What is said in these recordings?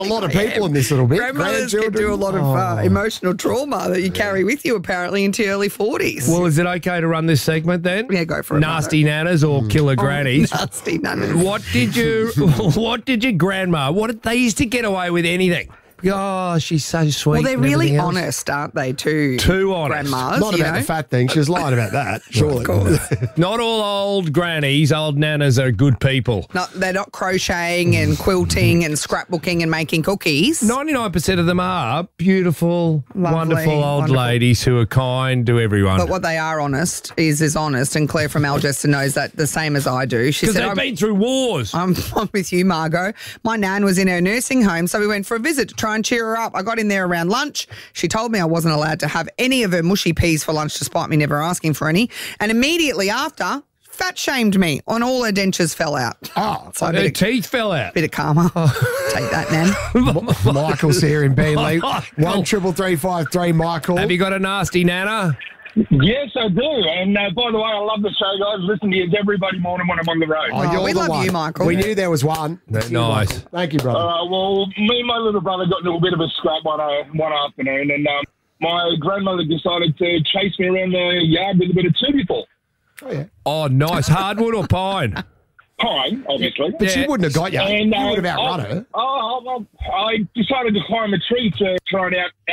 A lot of people in this little bit. Grandmothers can do a lot of emotional trauma that you carry with you apparently into your early 40s. Well, is it okay to run this segment then? Yeah, go for it. Nasty nanas or killer grannies? Nasty nanas. What did your grandma, they used to get away with anything? Oh, she's so sweet. Well, they're and really everything else. honest, aren't they, too? Too honest. Grandmas, Not about the fat thing. She was lying about that, surely. Of course. Not all old grannies, old nanas are good people. They're not crocheting and quilting and scrapbooking and making cookies. 99% of them are beautiful, Lovely, wonderful old wonderful. ladies who are kind to everyone. But what they are honest is honest, and Claire from Algeston knows that the same as I do. She Because said, they've been through wars. I'm with you, Margot. My nan was in her nursing home, so we went for a visit to try and cheer her up. I got in there around lunch. She told me I wasn't allowed to have any of her mushy peas for lunch, despite me never asking for any. And immediately after, fat shamed me and all her dentures fell out. Oh, So Her teeth fell out. bit of karma. Take that, Nan. Michael's here in Beenleigh. 13353, Michael. Have you got a nasty nana? Yes, I do. And by the way, I love the show, guys. Listen to you everybody morning when I'm on the road. Oh, you're we the love one. you, Michael. We knew there was one. Nice. Thank you, brother. Well, me and my little brother got into a bit of a scrap one afternoon, and my grandmother decided to chase me around the yard with a bit of tutti ball. Oh, yeah. Oh, nice. Hardwood or pine? Pine, obviously. But she wouldn't have got you. And, You would have outrun her. I decided to climb a tree to try and out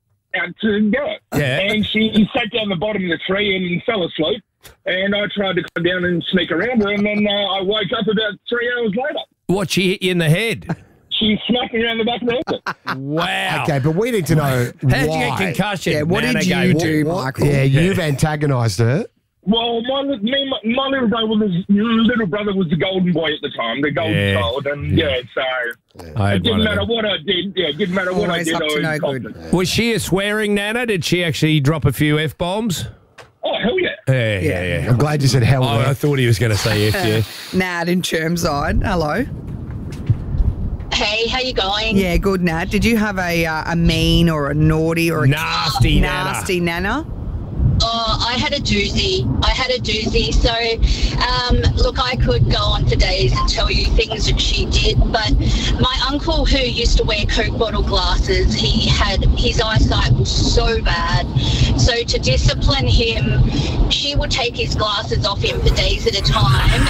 to go it. Yeah. And she sat down the bottom of the tree and fell asleep. And I tried to come down and sneak around her, and then I woke up about 3 hours later. What, she hit you in the head? She smacked me around the back of the head. Wow. Okay, but we need to know How'd why. you get concussion? Yeah, what Nana did gave you do, What? Michael? Yeah, you've antagonised her. Well, my little brother was the golden boy at the time, the golden child, and so I it didn't matter what I did. Yeah, it didn't matter what I Always did. up I to was no confident. good. Was she a swearing nana? Did she actually drop a few F-bombs? Oh, hell yeah. Yeah. I'm glad you said hell. Oh, there. I thought he was going to say F, yeah. Nad in Chermside. Hello. Hey, how you going? Yeah, good, Nad. Did you have a mean or a naughty or a Nasty nana. nasty nana? Oh, I had a doozy. So, look, I could go on for days and tell you things that she did, but my uncle, who used to wear Coke bottle glasses, his eyesight was so bad. So to discipline him, she would take his glasses off him for days at a time.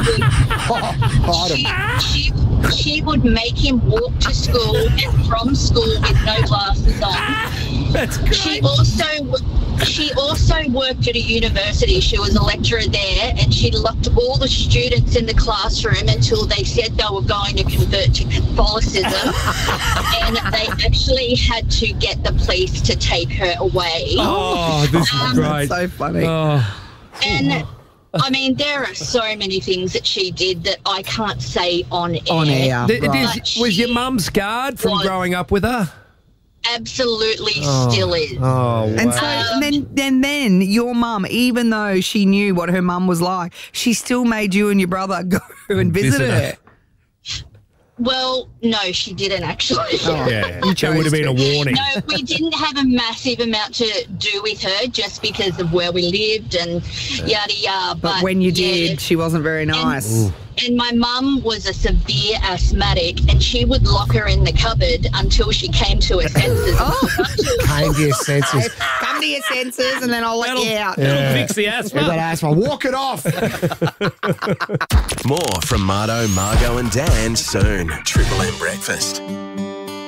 She would make him walk to school and from school with no glasses on. That's great. She also worked at a university. She was a lecturer there, and she locked all the students in the classroom until they said they were going to convert to Catholicism, and they actually had to get the police to take her away. Oh, this is great. So funny. Oh. And I mean, there are so many things that she did that I can't say on air. On air. But Was your she mum scarred from was- growing up with her? Absolutely still is. Oh, And so then your mum, even though she knew what her mum was like, she still made you and your brother go and visit her. Well, no, she didn't actually. Yeah, that would have been a warning. No, we didn't have a massive amount to do with her just because of where we lived and yada yada. But when you did, she wasn't very nice. And my mum was a severe asthmatic, and she would lock her in the cupboard until she came to her senses. Came to your senses. Come to your senses and then I'll let you out. It'll fix the Get that asthma. asthma. Walk it off. More from Marto, Margot and Dan soon. Triple M Breakfast.